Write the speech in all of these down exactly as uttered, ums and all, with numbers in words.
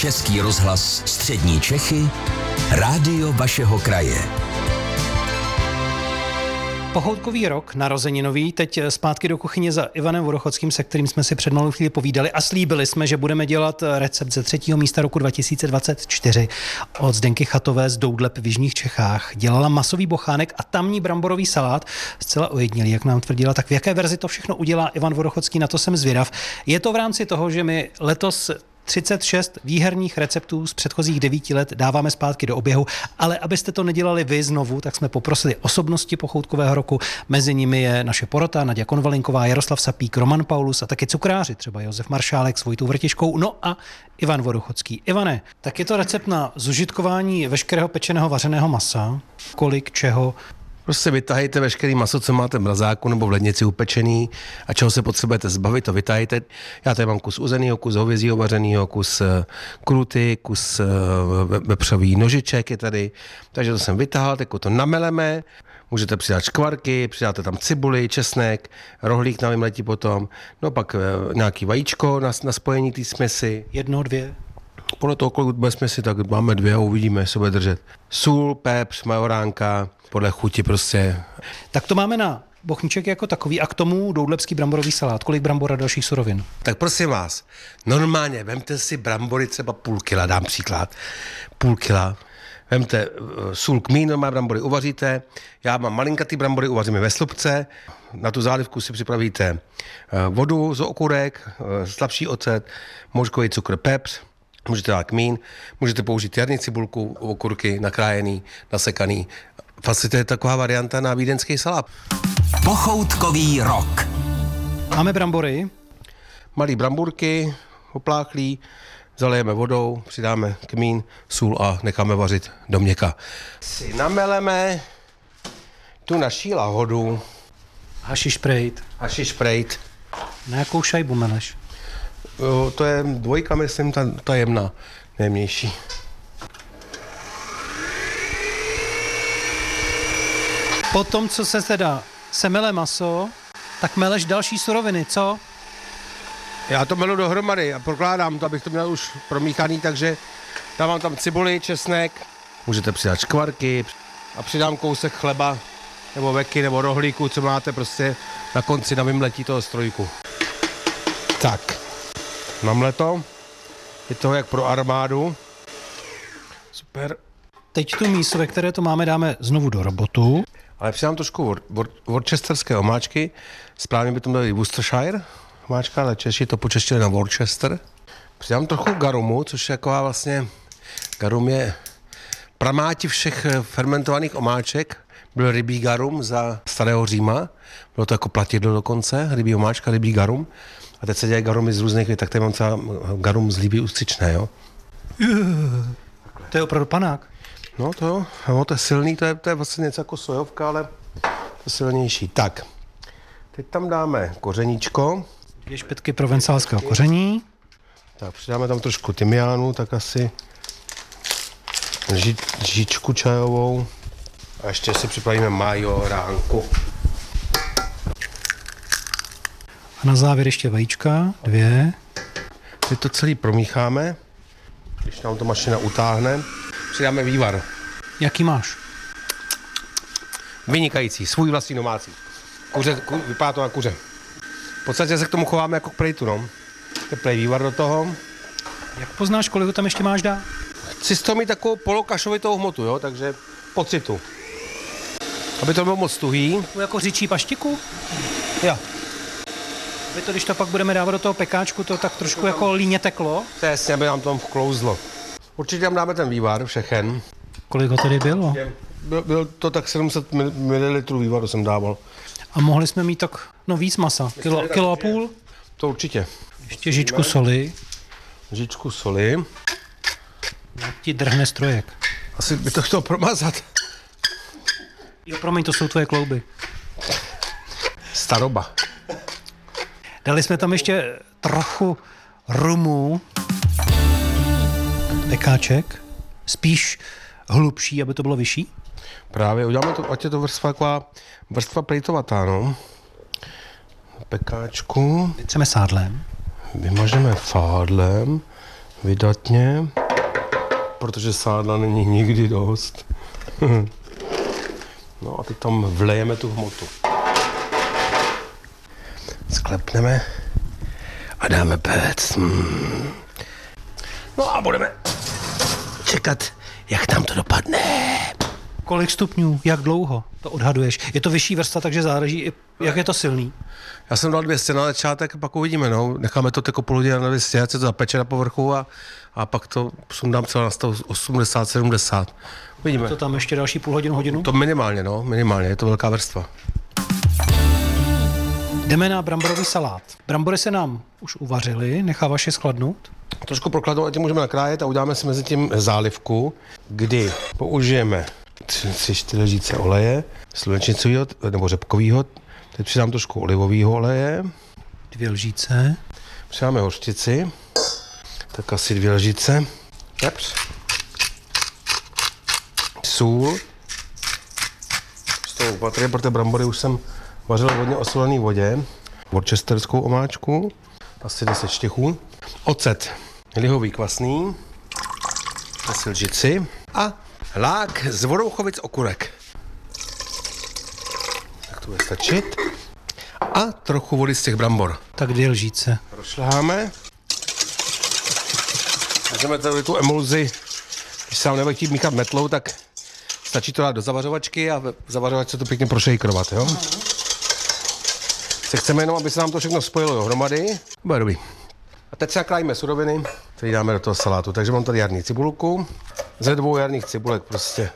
Český rozhlas Střední Čechy, rádio vašeho kraje. Pochoutkový rok, narozeninový, teď zpátky do kuchyně za Ivanem Vodochodským, se kterým jsme si před malou chvíli povídali a slíbili jsme, že budeme dělat recept ze třetího místa roku dva tisíce dvacet čtyři od Zdenky Chatové z Doudleb v jižních Čechách. Dělala masový bochánek a tamní bramborový salát, zcela ojedinělý, jak nám tvrdila. Tak v jaké verzi to všechno udělá Ivan Vodochodský, na to jsem zvědav. Je to v rámci toho, že my letos třicet šest výherních receptů z předchozích devíti let dáváme zpátky do oběhu, ale abyste to nedělali vy znovu, tak jsme poprosili osobnosti pochoutkového roku. Mezi nimi je naše porota Naděja Konvalinková, Jaroslav Sapík, Roman Paulus a taky cukráři, třeba Josef Maršálek s Vojtou Vrtiškou, no a Ivan Vodochodský. Ivane, tak je to recept na zužitkování veškerého pečeného vařeného masa. Kolik, čeho? Prostě vytahejte veškerý maso, co máte v mrazáku nebo v lednici upečený a čeho se potřebujete zbavit, to vytahejte. Já tady mám kus uzenýho, kus hovězího vařenýho, kus kruty, kus vepřový nožiček je tady. Takže to jsem vytahal, tak to nameleme. Můžete přidat škvarky, přidáte tam cibuli, česnek, rohlík na vymletí potom. No pak nějaký vajíčko na, na spojení té směsi. Jedno, dvě. Podle toho, kolik bude směsi, tak máme dvě a uvidíme, jestli bude držet. Sůl, pepř, majoránka, podle chuti prostě. Tak to máme na bochníček jako takový a k tomu doudlebský bramborový salát. Kolik brambor a dalších surovin? Tak prosím vás, normálně vemte si brambory třeba půl kila, dám příklad. Půl kila. Vemte sůl, kmín, normálně brambory uvaříte. Já mám malinkatý brambory, uvaříme ve slupce. Na tu zálivku si připravíte vodu z okurek, slabší ocet, moučkový cukr, pepř. Můžete dát kmín, můžete použít jarní cibulku, okurky, nakrájený, nasekaný. Vlastně to je taková varianta na vídeňský salát. Pochoutkový rok. Máme brambory. Malý bramburky, opláchlý, zalejeme vodou, přidáme kmín, sůl a necháme vařit do měka. Si nameleme tu naší lahodu. Hašišprejt. Hašišprejt. Na jakou šajbu meleš? Jo, to je dvojka, myslím, ta, ta jemná, nejjemnější. Potom, co se teda semele maso, tak meleš další suroviny, co? Já to melu dohromady a prokládám to, abych to měl už promíchaný, takže dávám tam cibuli, česnek, můžete přidat škvarky a přidám kousek chleba, nebo veky, nebo rohlíku, co máte prostě na konci na vymletí toho strojku. Tak, namleto, je toho jak pro armádu. Super. Teď tu míso, ve které to máme, dáme znovu do robotu. Ale přidám trošku wor, wor, worcesterské omáčky, správně by to měl i Worcestershire omáčka, ale Češi to počeštili na Worcester. Přidám trochu garumu, což je taková vlastně, garum je pramáti všech fermentovaných omáček. Byl rybí garum za starého Říma, bylo to jako platidlo dokonce, rybí omáčka, rybí garum. A teď se dělají garumy z různých věd, tak tady mám třeba garum z líbí ústřičné, jo. To je opravdu panák. No to jo, no, to je silný, to je, to je vlastně něco jako sojovka, ale to silnější. Tak, teď tam dáme kořeníčko. Dvě špetky provencálského koření. Tak přidáme tam trošku tymiánu, tak asi ži, žičku čajovou. A ještě si připravíme majoránku. A na závěr ještě vajíčka, dvě. Teď to celý promícháme, když nám to mašina utáhne. Přidáme vývar. Jaký máš? Vynikající, svůj vlastní domácí. Kuře, ku, vypadá to na kuře. V podstatě se k tomu chováme jako k plejtu, no. Teplej vývar do toho. Jak poznáš, kolik ho tam ještě máš dát? Chci z toho mít takovou polokašovitou hmotu, jo, takže pocitu. Aby to bylo moc tuhý. Jako říčí paštiku? Jo. Aby to, když to pak budeme dávat do toho pekáčku, to tak trošku jako líně teklo? To je jasně, aby nám to vklouzlo. Určitě tam dáme ten vývar, všechen. Kolik ho tady bylo? Byl, byl to tak sedm set mililitrů vývaru jsem dával. A mohli jsme mít tak, no víc masa, kilo, kilo a půl? To určitě. Ještě žičku soli. Žičku soli. Jak ti drhne strojek. Asi by to chtěl promazat. Jo, promiň, to jsou tvoje klouby. Staroba. Dali jsme tam ještě trochu rumu. Pekáček. Spíš hlubší, aby to bylo vyšší. Právě, uděláme to, ať je to vrstva taková vrstva plejtovatá, no. Pekáčku. Vytřeme sádlem. Vymažeme fádlem. vydatně, protože sádla není nikdy dost. No a teď tam vlejeme tu hmotu. Sklepneme a dáme pec. Hmm. No a budeme čekat, jak nám to dopadne. Kolik stupňů, jak dlouho to odhaduješ? Je to vyšší vrstva, takže záleží i, jak je to silný. Já jsem dal dvě stě na začátek, pak uvidíme, no. Necháme to jako půl hodiny na dvě stě, ať se to zapeče na povrchu a, a pak to sundám celé na sto osmdesát sedmdesát. Uvidíme. To tam ještě další půl hodinu, hodinu? To minimálně, no, minimálně, je to velká vrstva. Jdeme na bramborový salát. Brambory se nám už uvařily, necháváš je schladnout? Trošku prokladnout, ať je můžeme nakrájet a uděláme si mezi tím zálivku, kdy použijeme tři čtyři lžíce oleje, slunečnicového nebo řepkového, teď přidám trošku olivového oleje. Dvě lžíce. Přidáme hořčici, tak asi dvě lžíce. Pepř. Sůl. Z toho opatrně, protože brambory už jsem vařil v hodně osolené vodě. Worcesterskou omáčku, asi deset štěchů. Ocet, lihový kvasný, asi lžici a lák z Vodouchovic okurek. Tak to bude stačit. A trochu vody z těch brambor. Tak dvě lžíce. Rozšleháme. Můžeme tady tu emulzi, když se vám nebude chtít míchat metlou, tak stačí to dát do zavařovačky a v zavařovačce to pěkně prošejkrovat, jo? Se chceme jenom, aby se nám to všechno spojilo dohromady. Bude dobrý. A teď si nakrájíme suroviny, které dáme do toho salátu. Takže mám tady jarní cibulku. Ze dvou jarních cibulek prostě.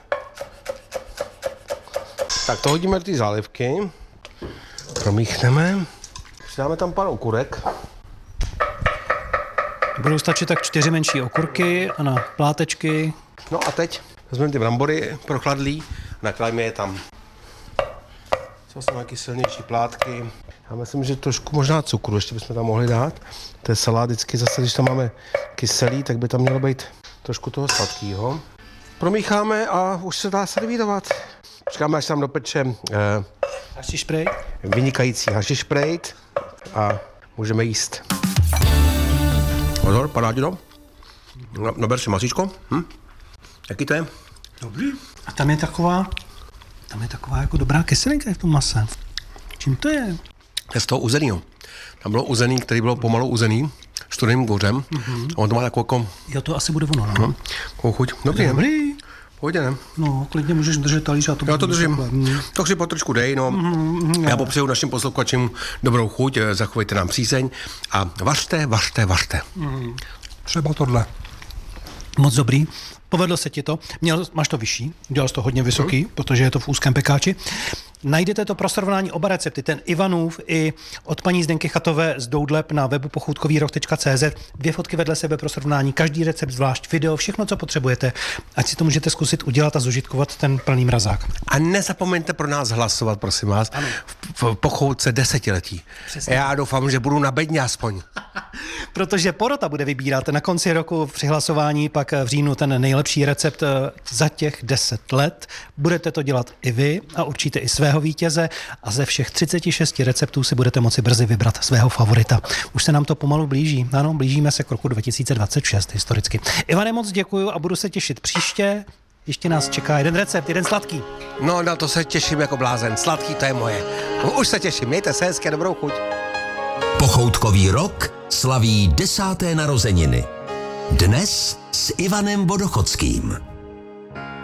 Tak to hodíme do té zálivky. Promíchneme. Přidáme tam pár okurek. Budou stačit tak čtyři menší okurky a na plátečky. No a teď vezmeme ty brambory prochladlý, naklájeme je tam. Co jsou nějaké silnější plátky. Já myslím, že trošku možná cukru ještě bychom tam mohli dát. To je salát vždycky zase, když tam máme kyselý, tak by tam mělo být trošku toho sladkého. Promícháme a už se dá servírovat. Počkáme, až tam dopeče eh, Hašiš šprej? vynikající hašiš šprejt a můžeme jíst. Pozor, padá ti to? No, naber si masíčko. Hm? Jaký to je? Dobrý. A tam je taková, tam je taková jako dobrá kyselinka v tom mase. Čím to je? Je z toho uzenýho. Tam bylo uzený, který bylo pomalu uzený, studeným kouřem. Mm-hmm. A on to má takovou jako... Jo, to asi bude ono, no. No, takovou chuť. Dobrý, ne? Dobrý. Pojďte, ne? No, klidně můžeš držet talíř a to Já to bude držím. takhle. Tak si po trošku dej, no. Mm-hmm. Já popřeju našim posluchačům dobrou chuť, zachovejte nám přízeň a vařte, vařte, vařte. Mm. Třeba tohle. Moc dobrý. Povedlo se ti to. Měl, máš to vyšší, dělal jsi to hodně vysoký, mm. protože je to v úzkém pekáči. Najdete to pro srovnání oba recepty, ten Ivanův i od paní Zdenky Chatové z Doudleb na webu pochoutkovýroh tečka cé zet. Dvě fotky vedle sebe pro srovnání, každý recept zvlášť, video, všechno, co potřebujete. Ať si to můžete zkusit udělat a zužitkovat ten plný mrazák. A nezapomeňte pro nás hlasovat, prosím vás, ano. v, v pochoutce desetiletí. Přesně. Já doufám, že budu na bedně aspoň. Protože porota bude vybírat na konci roku při hlasování, pak v říjnu ten nejlepší recept za těch deset let. Budete to dělat i vy a určitě i svého vítěze a ze všech třiceti šesti receptů si budete moci brzy vybrat svého favorita. Už se nám to pomalu blíží. Ano, blížíme se k roku dva tisíce dvacet šest historicky. Ivane, moc děkuju a budu se těšit příště. Ještě nás čeká jeden recept, jeden sladký. No, na to se těším jako blázen. Sladký, to je moje. Už se těším. Mějte se hezky a dobrou chuť. Pochoutkový rok slaví desáté narozeniny. Dnes s Ivanem Vodochodským.